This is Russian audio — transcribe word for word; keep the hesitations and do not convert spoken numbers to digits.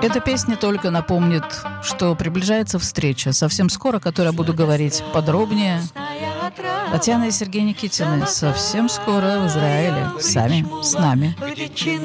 Эта песня только напомнит, что приближается встреча, совсем скоро, о которой я буду говорить подробнее. Татьяна и Сергей Никитины совсем скоро в Израиле, сами с нами.